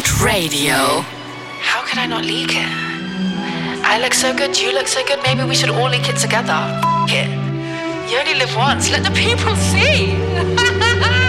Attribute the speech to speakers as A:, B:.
A: Radio.
B: How could I not leak it? I look so good, you look so good, maybe we should all leak it together. F*** it. You only live once, let the people see.